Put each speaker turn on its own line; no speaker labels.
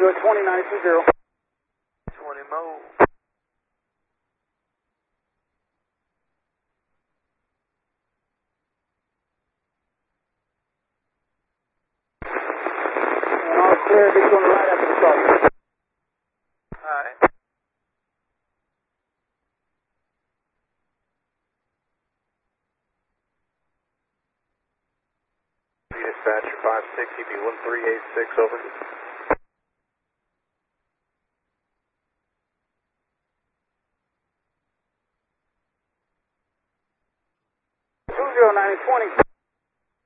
Good 20-920.
20 mode.
And all clear, be going right after the start.
Alright.
Dispatcher 560, be 1386, over.
Two 0 920.